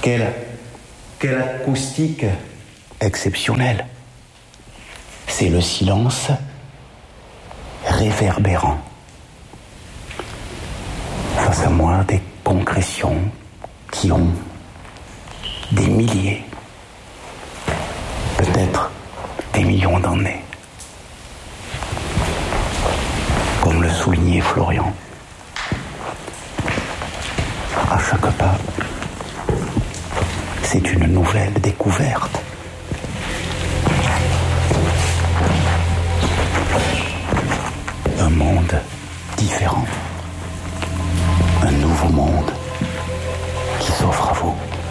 Quelle acoustique exceptionnelle. C'est le silence réverbérant. Face à moi, des concrétions qui ont des milliers, peut-être des millions d'années. Comme le soulignait Florian. À chaque pas, c'est une nouvelle découverte. Un monde différent.